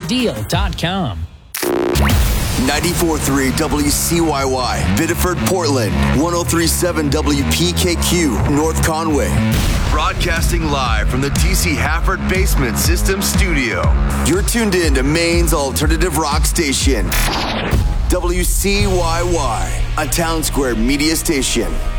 GetRoofDeal.com. 94.3 WCYY, Biddeford, Portland. 103.7 WPKQ, North Conway. Broadcasting live from the DC Hafford Basement System Studio. You're tuned in to Maine's alternative rock station. WCYY, a Town Square media station.